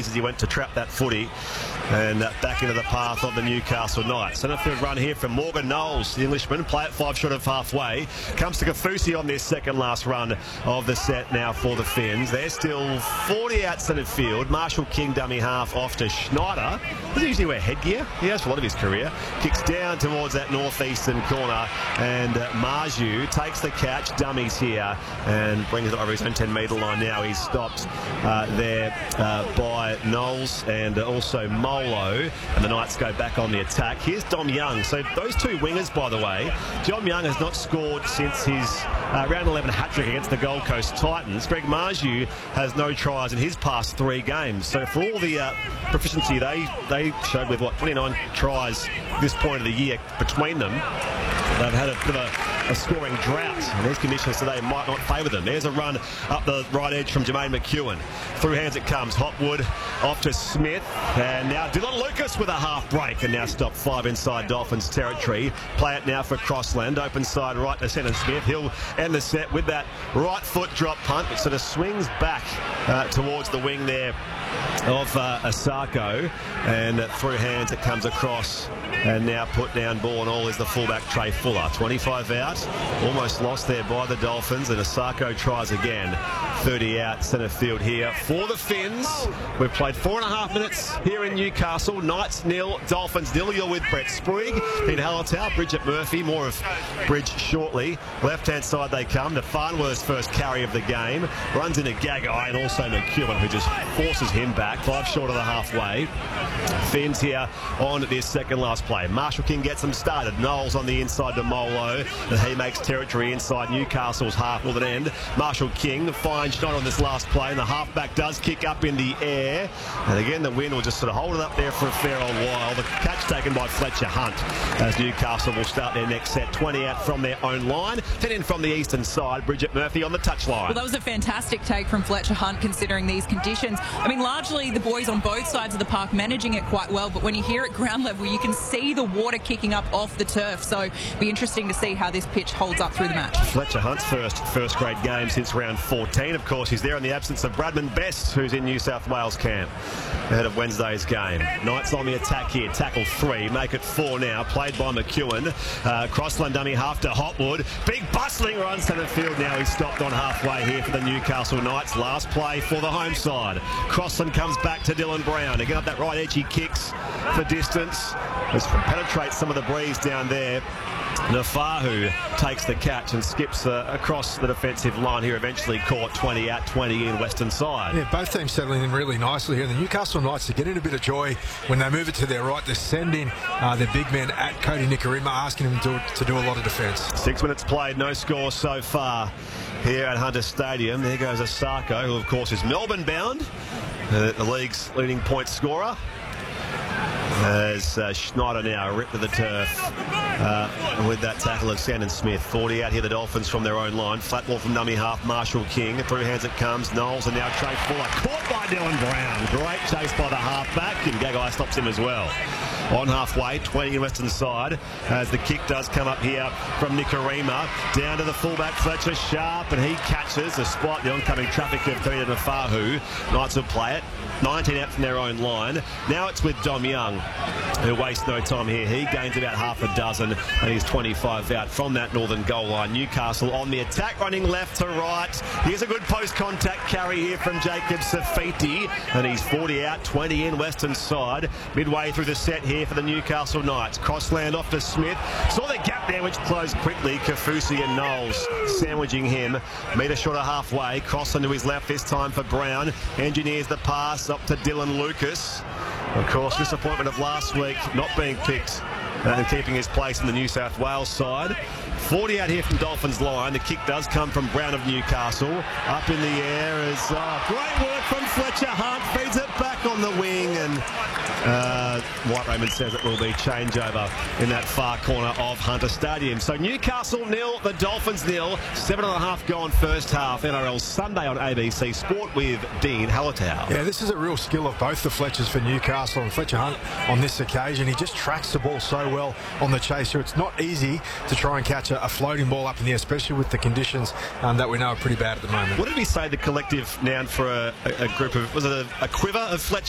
knees as he went to trap that footy and back into the path of the Newcastle Knights. Centre field run here from Morgan Knowles, the Englishman, play it 5 short of halfway. Comes to Kaufusi on their second last run of the set now for the Finns. They're still 40 out centre field. Marshall King, dummy half, off to Schneider. Doesn't usually wear headgear. He has for a lot of his career. Kicks down towards that northeastern corner, and Marju takes the catch, dummies here, and brings it over his own 10-metre line now. He's stopped there by Knowles and also Molo, and the Knights go back on the attack. Here's Dom Young. So those two wingers, by the way, Dom Young has not scored since his round 11 hat-trick against the Gold Coast Titans. Greg Marju has no tries in his past 3 games. So for all the proficiency they showed with, 29 tries at this point of the year between them, they've had a bit of a scoring drought, and these conditions today might not favour them. There's a run up the right edge from Jermaine McEwen. Through hands it comes. Hopwood off to Smith, and now Dylan Lucas with a half break, and now stop 5 inside Dolphins territory. Play it now for Crossland. Open side right to Shannon Smith. He'll end the set with that right foot drop punt. It sort of swings back towards the wing there of Asako, and through hands it comes across, and now put down ball and all is the fullback Trey Fuller. 25 out, almost lost there by the Dolphins, and Asako tries again. 30 out centre field here for the Finns. We've played 4.5 minutes here in Newcastle. Knights 0, Dolphins 0. You're with Brett Sprague, Dean Hallertau, Bridget Murphy. More of Bridge shortly. Left hand side they come. The Farnworth's first carry of the game. Runs into Gagai and also McEwen, who just forces him back. 5 short of the halfway. Finns here on this second last play. Marshall King gets them started. Knowles on the inside to Molo, and he makes territory inside Newcastle's half will it end. Marshall King finds Schneider on this last play, and the halfback does kick up in the air, and again the wind will just sort of hold it up there for a fair old while. The catch taken by Fletcher Hunt as Newcastle will start their next set. 20 out from their own line. 10 in from the eastern side. Bridget Murphy on the touchline. Well, that was a fantastic take from Fletcher Hunt considering these conditions. I mean, largely the boys on both sides of the park managing it quite well, but when you're here at ground level, you can see the water kicking up off the turf, so it'll be interesting to see how this pitch holds up through the match. Fletcher Hunt's first grade game since round 14. Of course, he's there in the absence of Bradman Best, who's in New South Wales camp ahead of Wednesday's game. Knights on the attack here. Tackle 3, make it 4 now. Played by McEwen. Crossland dummy half to Hopwood. Big bustling run centre field now. He's stopped on halfway here for the Newcastle Knights. Last play for the home side. Crossland comes back to Dylan Brown. Again up that right edge, he kicks for distance. Just penetrates some of the breeze down there. Nafahu takes the catch and skips across the defensive line here, eventually caught. 20 out, 20 in western side. Yeah, both teams settling in really nicely here. The Newcastle Knights are getting a bit of joy when they move it to their right. They're sending their big man at Cody Nikarima, asking him to do a lot of defence. 6 minutes played, no score so far here at Hunter Stadium. There goes Asako, who of course is Melbourne bound, the league's leading point scorer. As Schneider now ripped to the turf with that tackle of Shannon Smith. 40 out here, the Dolphins from their own line. Flat ball from dummy half, Marshall King. Through hands it comes. Knowles, and now Trey Fuller. Caught by Dylan Brown. Great chase by the halfback, and Gagai stops him as well. On halfway, 20 in western side, as the kick does come up here from Nikarima. Down to the fullback, Fletcher Sharp, and he catches despite the oncoming traffic of Peter Nafahu. Knights will play it. 19 out from their own line. Now it's with Dom Young, who wastes no time here. He gains about half a dozen, and he's 25 out from that northern goal line. Newcastle on the attack, running left to right. Here's a good post-contact carry here from Jacob Safiti, and he's 40 out, 20 in western side. Midway through the set here for the Newcastle Knights. Crossland off to Smith. Saw the gap there, which closed quickly. Kaufusi and Knowles sandwiching him. Metre short of halfway. Crossland to his left this time for Brown. Engineers the pass up to Dylan Lucas. Of course, disappointment of last week not being picked and keeping his place in the New South Wales side. 40 out here from Dolphins line. The kick does come from Brown of Newcastle. Up in the air is great work from Fletcher Hunt. Feeds it back on the wing, and White Raymond says it will be changeover in that far corner of Hunter Stadium. So Newcastle 0, the Dolphins 0. 7.5 gone first half. NRL Sunday on ABC Sport with Dean Hallertau. Yeah, this is a real skill of both the Fletchers for Newcastle, and Fletcher Hunt on this occasion, he just tracks the ball so well on the chaser. It's not easy to try and catch a floating ball up in the air, especially with the conditions that we know are pretty bad at the moment. What did we say the collective noun for a group of, was it a quiver of Fletcher